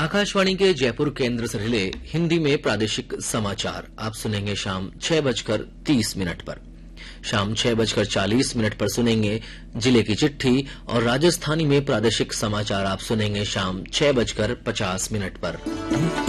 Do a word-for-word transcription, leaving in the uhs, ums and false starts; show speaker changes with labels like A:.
A: आकाशवाणी के जयपुर केंद्र से रिले हिंदी में प्रादेशिक समाचार आप सुनेंगे शाम छह बजकर तीस मिनट पर। शाम छह बजकर चालीस मिनट पर सुनेंगे जिले की चिट्ठी और राजस्थानी में प्रादेशिक समाचार आप सुनेंगे शाम छह बजकर पचास मिनट पर।